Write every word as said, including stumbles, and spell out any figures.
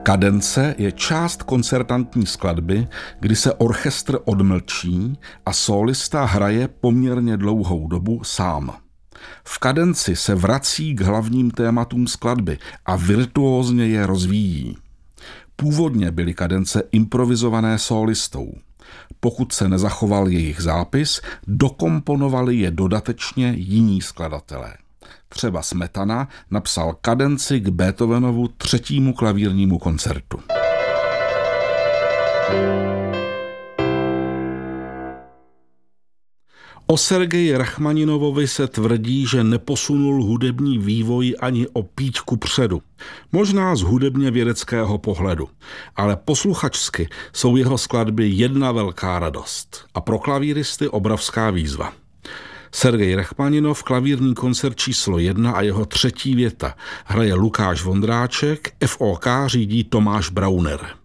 Kadence je část koncertantní skladby, kdy se orchestr odmlčí a sólista hraje poměrně dlouhou dobu sám. V kadenci se vrací k hlavním tématům skladby a virtuózně je rozvíjí. Původně byly kadence improvizované sólistou. Pokud se nezachoval jejich zápis, dokomponovali je dodatečně jiní skladatelé. Třeba Smetana napsal kadenci k Beethovenovu třetímu klavírnímu koncertu. O Sergeji Rachmaninovovi se tvrdí, že neposunul hudební vývoj ani o píď kupředu. Možná z hudebně vědeckého pohledu, ale posluchačsky jsou jeho skladby jedna velká radost a pro klavíristy obrovská výzva. Sergej Rachmaninov, klavírní koncert číslo jedna a jeho třetí věta hraje Lukáš Vondráček, F O K řídí Tomáš Brauner.